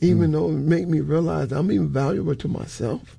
even though it make me realize I'm even valuable to myself.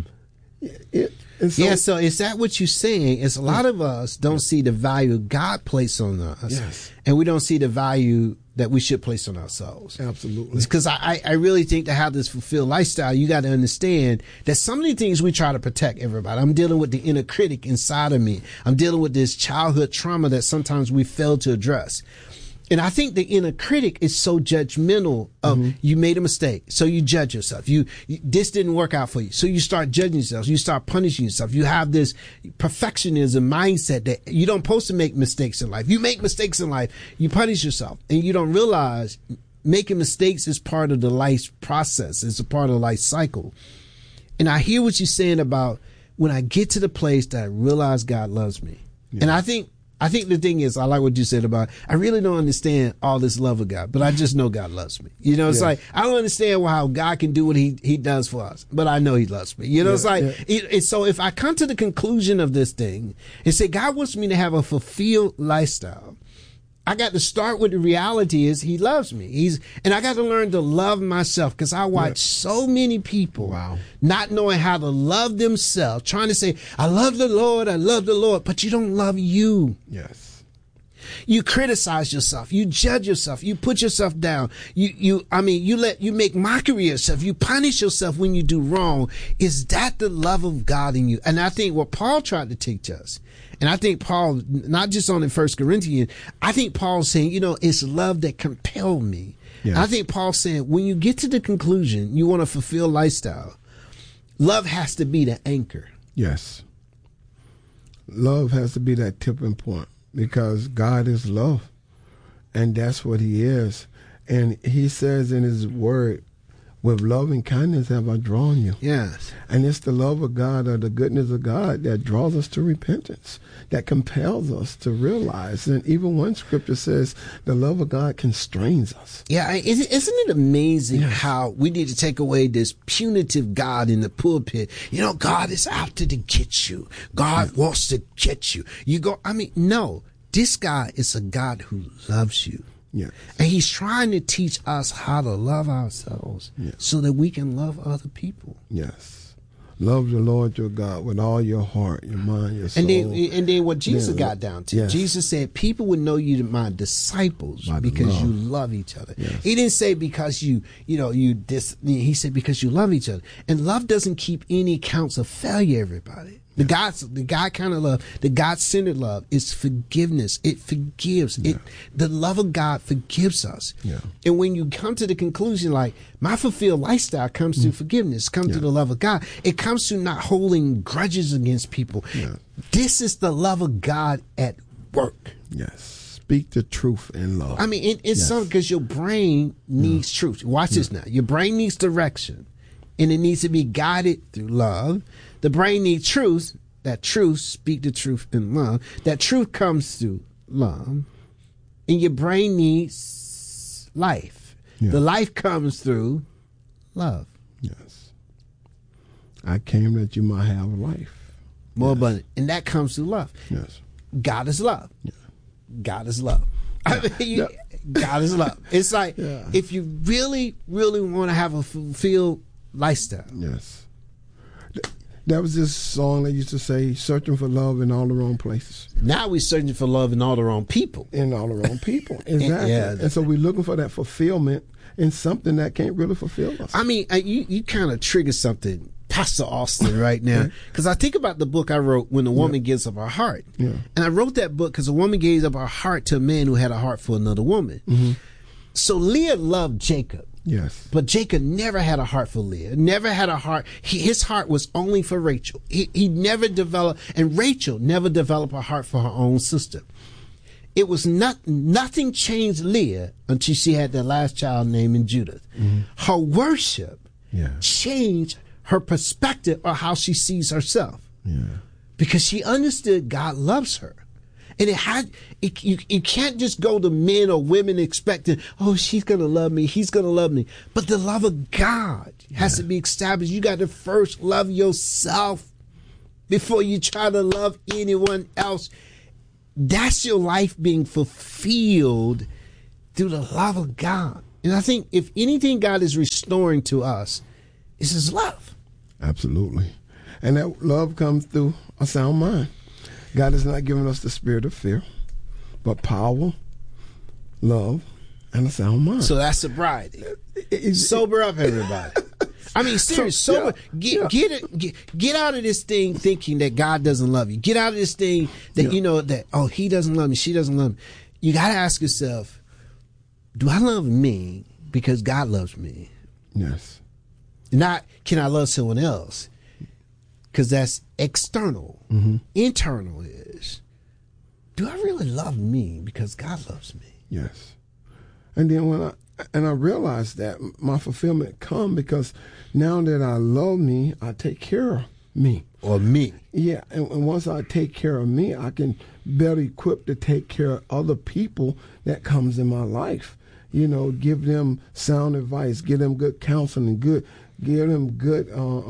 So is that what you're saying? Is a lot of us don't see the value God placed on us, and we don't see the value that we should place on ourselves. Absolutely. Because I really think to have this fulfilled lifestyle, you got to understand that some of the things we try to protect everybody. I'm dealing with the inner critic inside of me. I'm dealing with this childhood trauma that sometimes we fail to address. And I think the inner critic is so judgmental of you made a mistake. So you judge yourself. This didn't work out for you. So you start judging yourself. You start punishing yourself. You have this perfectionism mindset that you don't supposed to make mistakes in life. You make mistakes in life. You punish yourself and you don't realize making mistakes is part of the life process. It's a part of the life cycle. And I hear what you're saying about when I get to the place that I realize God loves me. Yeah. And I think the thing is, I like what you said about, I really don't understand all this love of God, but I just know God loves me. You know, it's like, I don't understand how God can do what he does for us, but I know he loves me. You know, it's like, so if I come to the conclusion of this thing and say, God wants me to have a fulfilled lifestyle, I got to start with the reality is he loves me. And I got to learn to love myself because I watch so many people not knowing how to love themselves, trying to say, I love the Lord, but you don't love you. Yes. You criticize yourself. You judge yourself. You put yourself down. You make mockery of yourself. You punish yourself when you do wrong. Is that the love of God in you? And I think what Paul tried to teach us, and I think Paul, not just on in 1 Corinthians, I think Paul's saying, it's love that compelled me. Yes. I think Paul's saying, when you get to the conclusion, you want to fulfill lifestyle, love has to be the anchor. Yes. Love has to be that tipping point because God is love, and that's what he is. And he says in his word, with love and kindness have I drawn you. Yes. And it's the love of God or the goodness of God that draws us to repentance, that compels us to realize. And even one scripture says the love of God constrains us. Yeah, isn't it amazing how we need to take away this punitive God in the pulpit? God is out to get you. God wants to get you. No, this God is a God who loves you. Yes. And he's trying to teach us how to love ourselves so that we can love other people. Yes. Love the Lord your God with all your heart, your mind, your soul. And then what Jesus got down to, Jesus said, people would know you my disciples because you love each other. Yes. He didn't say because he said because you love each other. And love doesn't keep any counts of failure, everybody. The God kind of love, the God-centered love is forgiveness. It forgives. The love of God forgives us. Yeah. And when you come to the conclusion, like my fulfilled lifestyle comes through forgiveness, comes through the love of God. It comes through not holding grudges against people. Yeah. This is the love of God at work. Yes. Speak the truth in love. It's something because your brain needs truth. Watch this now. Your brain needs direction, and it needs to be guided through love. The brain needs truth. That truth, speak the truth in love. That truth comes through love. And your brain needs life. Yeah. The life comes through love. Yes. I came that you might have life. More abundant. And that comes through love. Yes. God is love. Yeah. God is love. God is love. It's like if you really, really want to have a fulfilled lifestyle. Yes. That was this song that used to say, searching for love in all the wrong places. Now we're searching for love in all the wrong people. In all the wrong people. Exactly. And so we're looking for that fulfillment in something that can't really fulfill us. You kind of trigger something, Pastor Austin, right now. Because I think about the book I wrote, When a Woman Gives Up Her Heart. Yeah. And I wrote that book because a woman gave up her heart to a man who had a heart for another woman. Mm-hmm. So Leah loved Jacob. Yes. But Jacob never had a heart for Leah, never had a heart. His heart was only for Rachel. He never developed, and Rachel never developed a heart for her own sister. It was nothing changed Leah until she had that last child named Judith. Mm-hmm. Her worship changed her perspective of how she sees herself. Yeah. Because she understood God loves her. And you can't just go to men or women expecting, oh, she's going to love me, he's going to love me. But the love of God has to be established. You got to first love yourself before you try to love anyone else. That's your life being fulfilled through the love of God. And I think if anything God is restoring to us, it's his love. Absolutely. And that love comes through a sound mind. God has not given us the spirit of fear, but power, love, and a sound mind. So that's sobriety. Sober up, everybody. I mean, serious, sober. Get out of this thing thinking that God doesn't love you. Get out of this thing that, that, oh, he doesn't love me, she doesn't love me. You got to ask yourself, do I love me because God loves me? Yes. Not, can I love someone else? Because that's external. Mm-hmm. Internal is, do I really love me because God loves me? Yes. And then when I realized that my fulfillment come because now that I love me, I take care of me. Or me. Yeah. And once I take care of me, I can better equipped to take care of other people that comes in my life. Give them sound advice, give them good counseling, give them good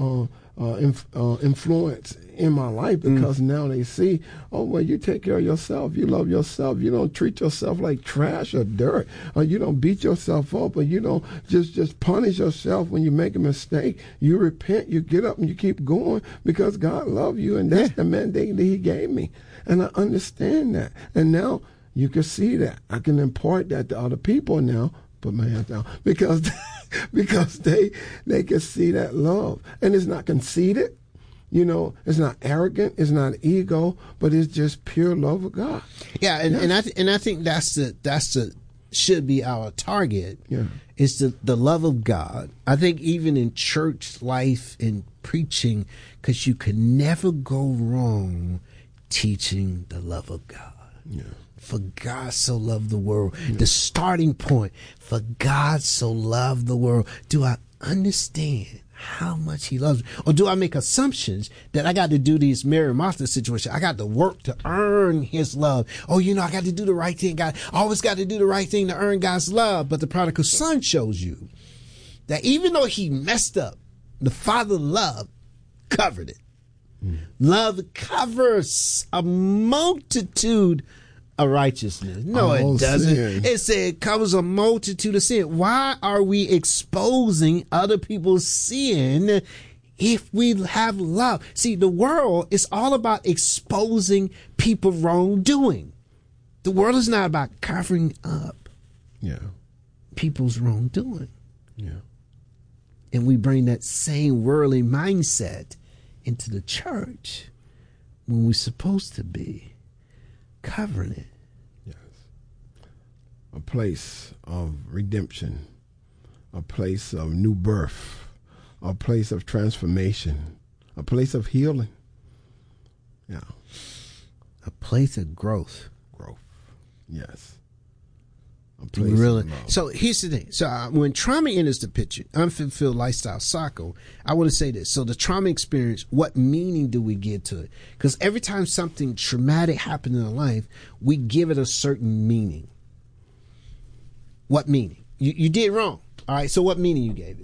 influence in my life, because now they see, oh, well, you take care of yourself, you love yourself, you don't treat yourself like trash or dirt, or you don't beat yourself up, or you don't just punish yourself when you make a mistake. You repent, you get up, and you keep going because God loves you, and that's the mandate that he gave me. And I understand that. And now you can see that. I can impart that to other people now. Put my hands down. Because they can see that love. And it's not conceited. It's not arrogant. It's not ego. But it's just pure love of God. Yeah, and I think that's the should be our target. Yeah. It's the love of God. I think even in church life and preaching, because you can never go wrong teaching the love of God. Yeah. For God so loved the world. Yeah. The starting point. For God so loved the world. Do I understand how much he loves me? Or do I make assumptions that I got to do this Mary and Martha situation? I got to work to earn his love. Oh, I got to do the right thing. I always got to do the right thing to earn God's love. But the prodigal son shows you that even though he messed up, the Father love covered it. Love covers a multitude of righteousness. No, it doesn't. Sin. It said it covers a multitude of sin. Why are we exposing other people's sin if we have love? See, the world is all about exposing people wrongdoing. The world is not about covering up people's wrongdoing. Yeah. And we bring that same worldly mindset into the church when we're supposed to be covering it. Yes. A place of redemption, a place of new birth, a place of transformation, a place of healing. Yeah. A place of growth. Growth. Yes. Really. So here's the thing. So when trauma enters the picture, unfulfilled lifestyle cycle, I want to say this. So the trauma experience, what meaning do we give to it? Because every time something traumatic happened in our life, we give it a certain meaning. What meaning? You did wrong. All right. So what meaning you gave it?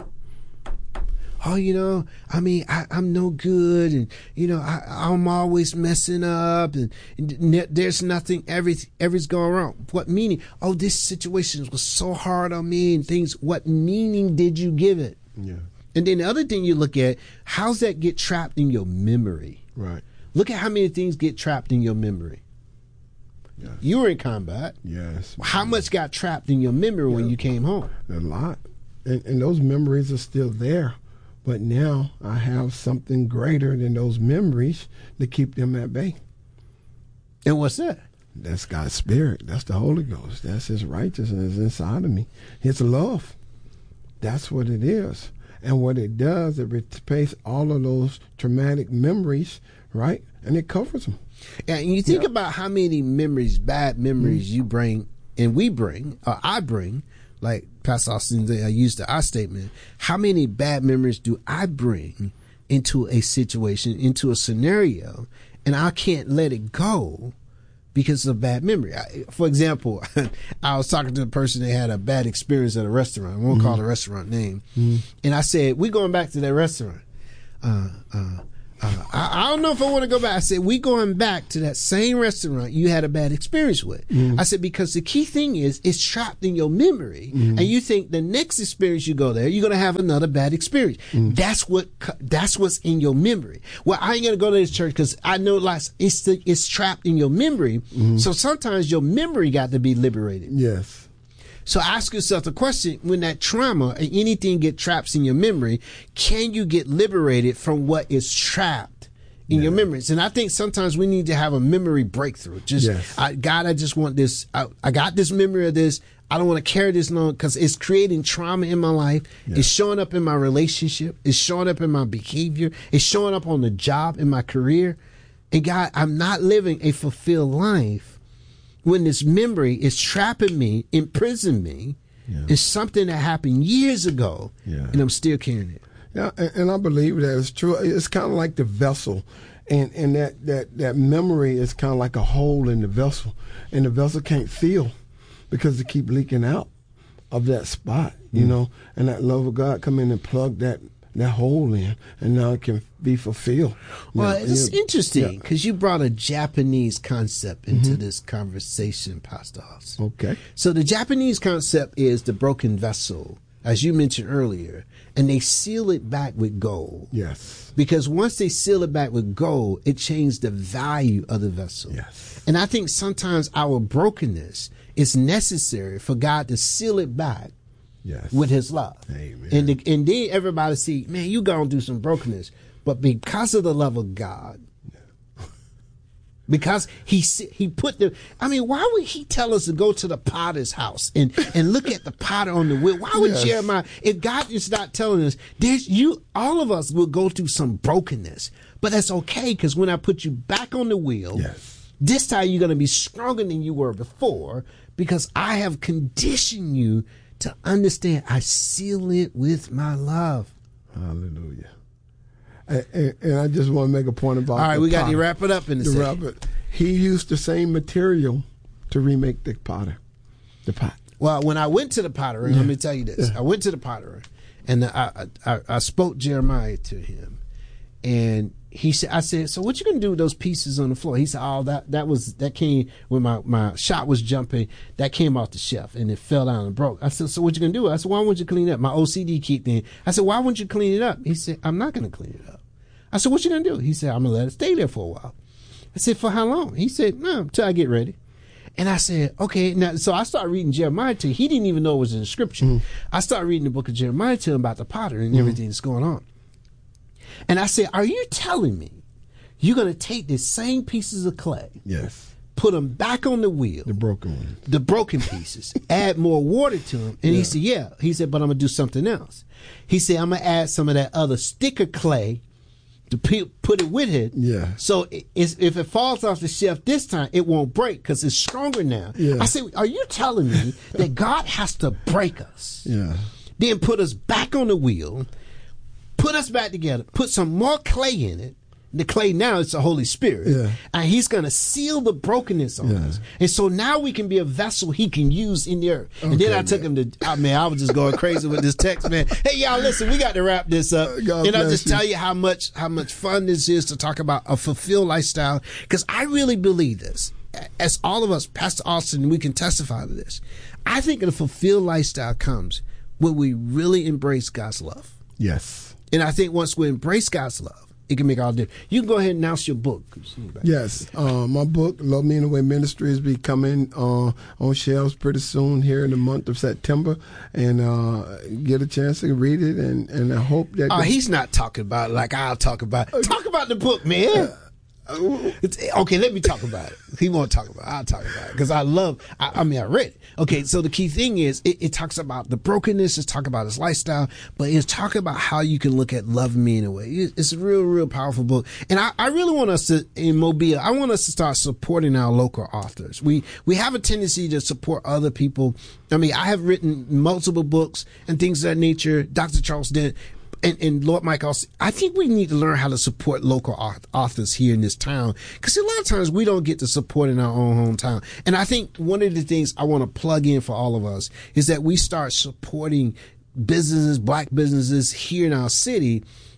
Oh, I'm no good, and I'm always messing up, and there's nothing, everything's going wrong. What meaning? Oh, this situation was so hard on me, and things. What meaning did you give it? Yeah. And then the other thing you look at, how's that get trapped in your memory? Right. Look at how many things get trapped in your memory. Yes. You were in combat. Yes. How much got trapped in your memory when you came home? A lot, and those memories are still there. But now I have something greater than those memories to keep them at bay. And what's that? That's God's Spirit. That's the Holy Ghost. That's his righteousness inside of me. His love. That's what it is. And what it does, it replaces all of those traumatic memories, right? And it covers them. Yeah, and you think about how many memories, bad memories you bring, and we bring, or I bring, like Pastor Austin, I used the I statement. How many bad memories do I bring into a situation, into a scenario, and I can't let it go because of a bad memory? For example, I was talking to a person that had a bad experience at a restaurant. I won't call the restaurant name. And I said, we're going back to that restaurant. I don't know if I want to go back. I said, we going back to that same restaurant you had a bad experience with. I said, because the key thing is it's trapped in your memory. And you think the next experience you go there, you're going to have another bad experience. That's what's in your memory. Well, I ain't going to go to this church because I know it's trapped in your memory. So sometimes your memory got to be liberated. Yes. So ask yourself the question, when that trauma or anything get trapped in your memory, can you get liberated from what is trapped in your memories? And I think sometimes we need to have a memory breakthrough. God, I just want this. I got this memory of this. I don't want to carry this long because it's creating trauma in my life. Yeah. It's showing up in my relationship. It's showing up in my behavior. It's showing up on the job, in my career. And God, I'm not living a fulfilled life when this memory is trapping me, imprisoning me. It's something that happened years ago, and I'm still carrying it. Yeah, and I believe that it's true. It's kind of like the vessel, and that memory is kind of like a hole in the vessel, and the vessel can't fill because it keep leaking out of that spot, you know, and that love of God come in and plug that hole in, and now it can be fulfilled. Well, it's interesting because you brought a Japanese concept into this conversation, Pastor Austin. Okay. So the Japanese concept is the broken vessel, as you mentioned earlier, and they seal it back with gold. Yes. Because once they seal it back with gold, it changed the value of the vessel. Yes. And I think sometimes our brokenness is necessary for God to seal it back. Yes. With his love. Amen. And then everybody see, man, you gone through some brokenness. But because of the love of God, because he put why would he tell us to go to the potter's house and look at the potter on the wheel? Why would Jeremiah, if God is not telling us, all of us will go through some brokenness, but that's okay, because when I put you back on the wheel, this time you're going to be stronger than you were before, because I have conditioned you to understand I seal it with my love. Hallelujah. And I just want to make a point about all right, we got to wrap it up in a second. He used the same material to remake the pot. Well, when I went to the pottery, let me tell you this. I went to the pottery, and I spoke Jeremiah to him. And I said, so what you gonna do with those pieces on the floor? He said, oh, that came when my shot was jumping, that came off the shelf and it fell down and broke. I said, so what you gonna do? I said, why won't you clean it up? My OCD kicked in. I said, why won't you clean it up? He said, I'm not gonna clean it up. I said, what you gonna do? He said, I'm gonna let it stay there for a while. I said, for how long? He said, no, until I get ready. And I said, okay. Now, so I started reading Jeremiah to him. He didn't even know it was in the scripture. I started reading the book of Jeremiah to him about the potter and everything that's going on. And I said, are you telling me you're going to take the same pieces of clay, put them back on the wheel, the broken pieces, add more water to them? And he said, yeah. He said, but I'm going to do something else. He said, I'm going to add some of that other sticker clay to put it with it. Yeah. So if it falls off the shelf this time, it won't break because it's stronger now. Yeah. I said, are you telling me that God has to break us? Then put us back on the wheel, put us back together, put some more clay in it. The clay now is the Holy Spirit. And he's going to seal the brokenness on us. And so now we can be a vessel he can use in the earth. Okay, and then I took him to, I was just going crazy with this text, man. Hey, y'all, listen, we got to wrap this up. And I'll just tell you how much fun this is to talk about a fulfilled lifestyle. Because I really believe this. As all of us, Pastor Austin, we can testify to this. I think a fulfilled lifestyle comes when we really embrace God's love. Yes. And I think once we embrace God's love, it can make all the difference. You can go ahead and announce your book. Yes. My book, Love Me Anyway Ministries, be coming on shelves pretty soon here in the month of September. And get a chance to read it. And I hope that... he's not talking about it like I'll talk about it. Talk about the book, man. Okay, let me talk about it. He won't talk about it. I'll talk about it because I read it. Okay, so the key thing is it talks about the brokenness. It's talking about his lifestyle, but it's talking about how you can look at Love Me Anyway. It's a real, real powerful book. And I really want us to, in Mobile, I want us to start supporting our local authors. We have a tendency to support other people. I mean, I have written multiple books and things of that nature. Dr. Charles Dent. And Lord Mike, I think we need to learn how to support local authors here in this town, because a lot of times we don't get the support in our own hometown. And I think one of the things I want to plug in for all of us is that we start supporting businesses, black businesses here in our city,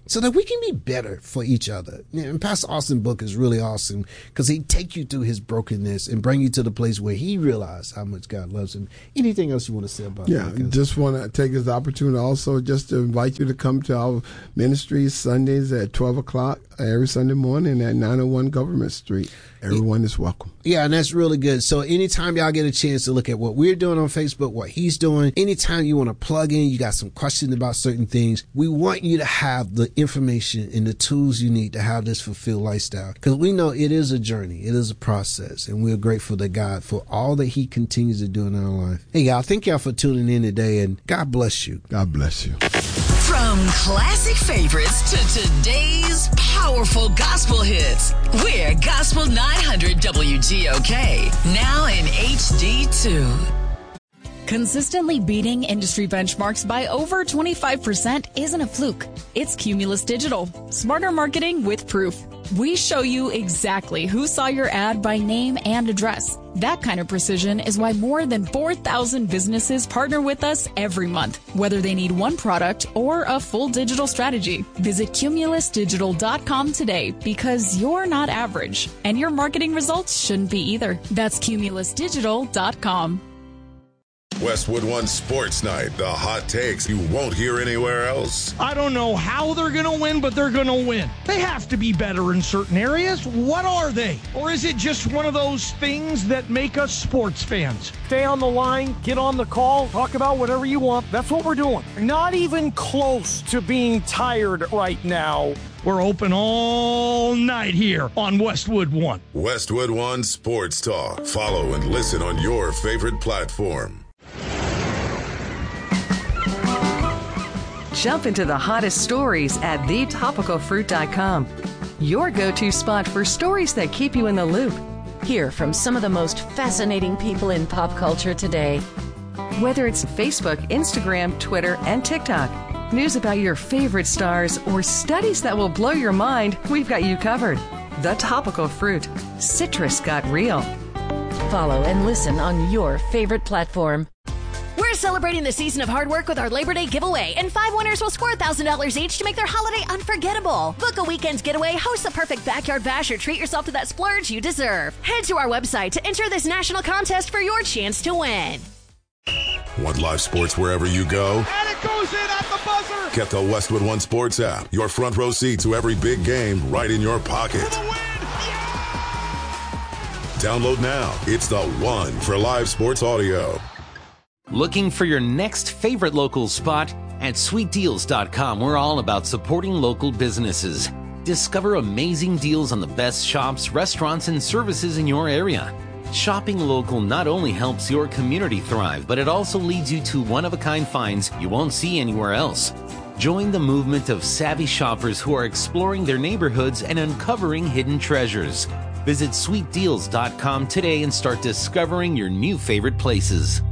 so that we can be better for each other. And Pastor Austin's book is really awesome because he take you through his brokenness and bring you to the place where he realized how much God loves him. Anything else you want to say about that? Yeah, just want to take this opportunity also just to invite you to come to our ministries Sundays at 12 o'clock every Sunday morning at 901 Government Street. Everyone is welcome. Yeah, and that's really good. So anytime y'all get a chance to look at what we're doing on Facebook, what he's doing, anytime you want to plug in, you got some questions about certain things, we want you to have the information and the tools you need to have this fulfilled lifestyle. Because we know it is a journey. It is a process. And we're grateful to God for all that he continues to do in our life. Hey, y'all, thank y'all for tuning in today, and God bless you. God bless you. From classic favorites to today's powerful gospel hits, we're Gospel 900 WGOK, now in HD2. Consistently beating industry benchmarks by over 25% isn't a fluke. It's Cumulus Digital. Smarter marketing with proof. We show you exactly who saw your ad by name and address. That kind of precision is why more than 4,000 businesses partner with us every month, whether they need one product or a full digital strategy. Visit cumulusdigital.com today because you're not average, and your marketing results shouldn't be either. That's cumulusdigital.com. Westwood One Sports Night, the hot takes you won't hear anywhere else. I don't know how they're going to win, but they're going to win. They have to be better in certain areas. What are they? Or is it just one of those things that make us sports fans? Stay on the line, get on the call, talk about whatever you want. That's what we're doing. Not even close to being tired right now. We're open all night here on Westwood One. Westwood One Sports Talk. Follow and listen on your favorite platform. Jump into the hottest stories at thetopicalfruit.com. Your go-to spot for stories that keep you in the loop. Hear from some of the most fascinating people in pop culture today. Whether it's Facebook, Instagram, Twitter, and TikTok, news about your favorite stars, or studies that will blow your mind, we've got you covered. The Topical Fruit. Citrus got real. Follow and listen on your favorite platform. We're celebrating the season of hard work with our Labor Day giveaway, and 5 winners will score $1,000 each to make their holiday unforgettable. Book a weekend's getaway, host the perfect backyard bash, or treat yourself to that splurge you deserve. Head to our website to enter this national contest for your chance to win. Want live sports wherever you go? And it goes in at the buzzer. Get the Westwood One Sports app. Your front row seat to every big game right in your pocket. For the win. Download now. It's the one for live sports audio. Looking for your next favorite local spot? At sweetdeals.com, we're all about supporting local businesses. Discover amazing deals on the best shops, restaurants, and services in your area. Shopping local not only helps your community thrive, but it also leads you to one-of-a-kind finds you won't see anywhere else. Join the movement of savvy shoppers who are exploring their neighborhoods and uncovering hidden treasures. Visit sweetdeals.com today and start discovering your new favorite places.